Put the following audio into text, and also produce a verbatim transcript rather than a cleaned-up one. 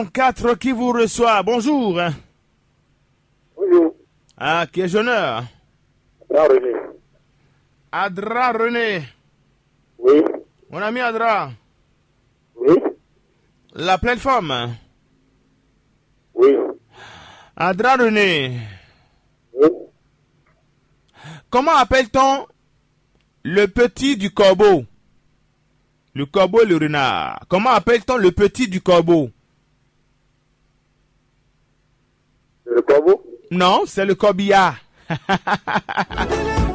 quatre qui vous reçoit. Bonjour. Bonjour. Ah, qui est honneur? Adra René. Adra René. Oui. Mon ami Adra. Oui. La plateforme. Oui. Adra René. Oui. Comment appelle-t-on le petit du corbeau? Le corbeau et le renard. Comment appelle-t-on le petit du corbeau? Le corbeau. Non, c'est le corbillard.